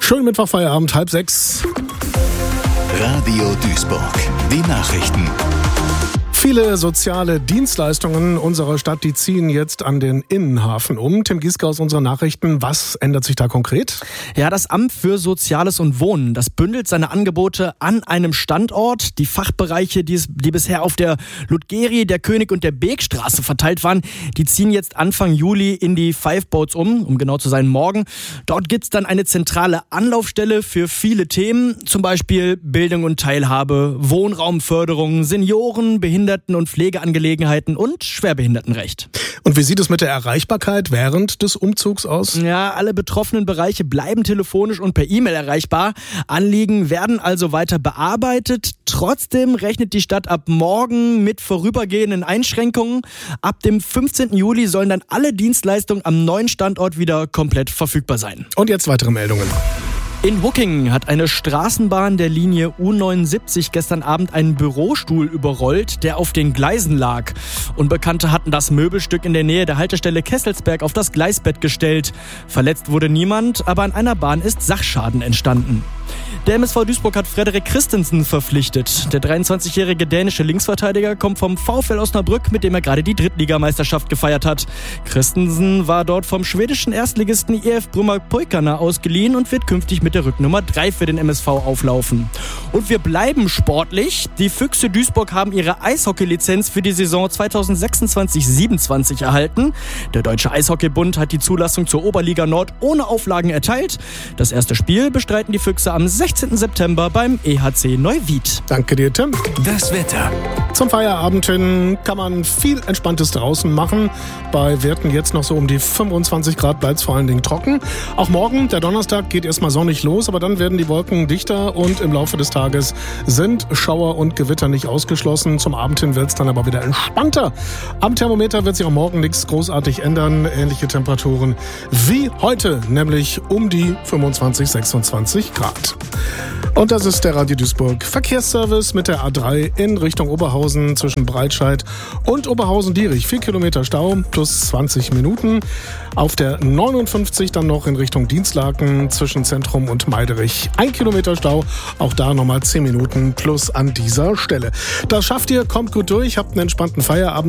Schönen Mittwochfeierabend, 5:30. Radio Duisburg. Die Nachrichten. Viele soziale Dienstleistungen unserer Stadt, die ziehen jetzt an den Innenhafen um. Tim Gieske aus unseren Nachrichten. Was ändert sich da konkret? Ja, das Amt für Soziales und Wohnen, das bündelt seine Angebote an einem Standort. Die Fachbereiche, die bisher auf der Ludgeri, der König und der Beekstraße verteilt waren, die ziehen jetzt Anfang Juli in die Five Boats um genau zu sein, morgen. Dort gibt's dann eine zentrale Anlaufstelle für viele Themen, zum Beispiel Bildung und Teilhabe, Wohnraumförderung, Senioren, Behinderten und Pflegeangelegenheiten und Schwerbehindertenrecht. Und wie sieht es mit der Erreichbarkeit während des Umzugs aus? Ja, alle betroffenen Bereiche bleiben telefonisch und per E-Mail erreichbar. Anliegen werden also weiter bearbeitet. Trotzdem rechnet die Stadt ab morgen mit vorübergehenden Einschränkungen. Ab dem 15. Juli sollen dann alle Dienstleistungen am neuen Standort wieder komplett verfügbar sein. Und jetzt weitere Meldungen. In Huckingen hat eine Straßenbahn der Linie U79 gestern Abend einen Bürostuhl überrollt, der auf den Gleisen lag. Unbekannte hatten das Möbelstück in der Nähe der Haltestelle Kesselsberg auf das Gleisbett gestellt. Verletzt wurde niemand, aber an einer Bahn ist Sachschaden entstanden. Der MSV Duisburg hat Frederik Christensen verpflichtet. Der 23-jährige dänische Linksverteidiger kommt vom VfL Osnabrück, mit dem er gerade die Drittligameisterschaft gefeiert hat. Christensen war dort vom schwedischen Erstligisten IF Bromma-Poikana ausgeliehen und wird künftig mit der Rücknummer 3 für den MSV auflaufen. Und wir bleiben sportlich. Die Füchse Duisburg haben ihre Eishockey-Lizenz für die Saison 2026-27 erhalten. Der Deutsche Eishockeybund hat die Zulassung zur Oberliga Nord ohne Auflagen erteilt. Das erste Spiel bestreiten die Füchse am 16. September beim EHC Neuwied. Danke dir, Tim. Das Wetter. Zum Feierabend hin kann man viel Entspanntes draußen machen. Bei Werten jetzt noch so um die 25 Grad, bleibt es vor allen Dingen trocken. Auch morgen, der Donnerstag, geht erstmal sonnig los, aber dann werden die Wolken dichter und im Laufe des Tages sind Schauer und Gewitter nicht ausgeschlossen. Zum Abend hin wird es dann aber wieder entspannter. Am Thermometer wird sich auch morgen nichts großartig ändern. Ähnliche Temperaturen wie heute, nämlich um die 25, 26 Grad. Und das ist der Radio Duisburg Verkehrsservice mit der A3 in Richtung Oberhausen zwischen Breitscheid und Oberhausen-Dierich. 4 Kilometer Stau plus 20 Minuten. Auf der 59 dann noch in Richtung Dienstlaken zwischen Zentrum und Meiderich. 1 Kilometer Stau, auch da nochmal 10 Minuten plus an dieser Stelle. Das schafft ihr, kommt gut durch, habt einen entspannten Feierabend.